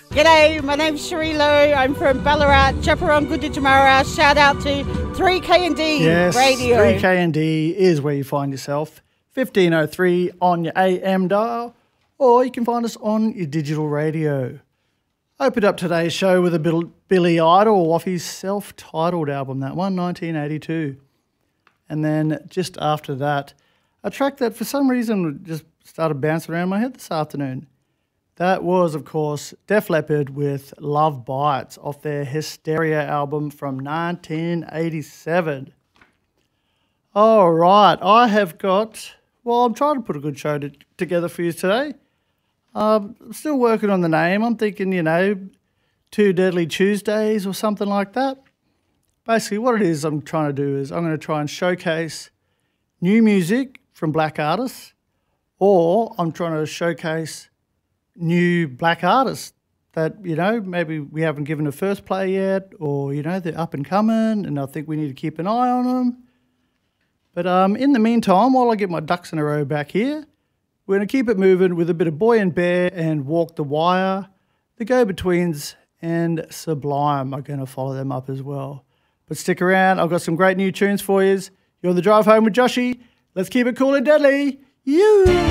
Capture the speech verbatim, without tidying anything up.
G'day, my name's Cherie Lowe. I'm from Ballarat, Chaparong, Gunditjmara. Shout out to three K and D yes, Radio. three K and D is where you find yourself. fifteen oh three on your A M dial, or you can find us on your digital radio. Opened up today's show with a bit of Billy Idol off his self-titled album, that one, nineteen eighty-two. And then just after that, a track that for some reason just started bouncing around my head this afternoon. That was, of course, Def Leppard with Love Bites off their Hysteria album from nineteen eighty-seven. All right, I have got, well, I'm trying to put a good show to, together for you today. Um, I'm still working on the name. I'm thinking, you know, Two Deadly Tuesdays or something like that. Basically, what it is I'm trying to do is I'm going to try and showcase new music from black artists, or I'm trying to showcase new black artists that, you know, maybe we haven't given a first play yet, or, you know, they're up and coming and I think we need to keep an eye on them. But um, in the meantime, while I get my ducks in a row back here, we're going to keep it moving with a bit of Boy and Bear and Walk the Wire. The Go-Betweens and Sublime are going to follow them up as well. But stick around, I've got some great new tunes for you. You're on the drive home with Joshy. Let's keep it cool and deadly. You.